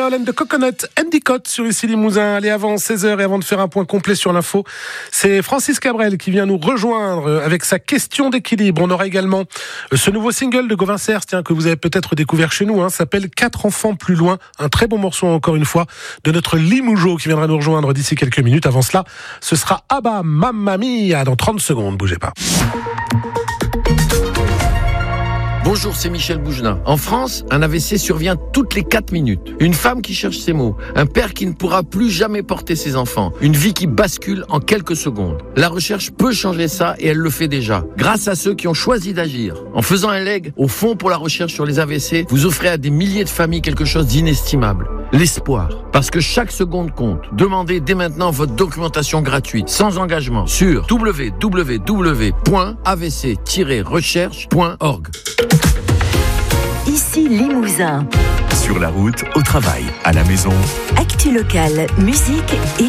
Girl and the Coconut Endicott sur ici Limousin. Allez, avant 16h et avant de faire un point complet sur l'info, c'est Francis Cabrel qui vient nous rejoindre avec sa question d'équilibre. On aura également ce nouveau single de Gauvin Cerce, que vous avez peut-être découvert chez nous, s'appelle 4 enfants plus loin. Un très bon morceau encore une fois de notre Limoujo qui viendra nous rejoindre d'ici quelques minutes. Avant cela, ce sera Abba Mamma Mia dans 30 secondes. Bougez pas. Bonjour, c'est Michel Bougelin. En France, un AVC survient toutes les 4 minutes. Une femme qui cherche ses mots. Un père qui ne pourra plus jamais porter ses enfants. Une vie qui bascule en quelques secondes. La recherche peut changer ça et elle le fait déjà. Grâce à ceux qui ont choisi d'agir. En faisant un leg au Fonds pour la recherche sur les AVC, vous offrez à des milliers de familles quelque chose d'inestimable. L'espoir. Parce que chaque seconde compte. Demandez dès maintenant votre documentation gratuite, sans engagement, sur www.avc-recherche.org. Ici Limousin. Sur la route, au travail, à la maison. Actu locale, musique et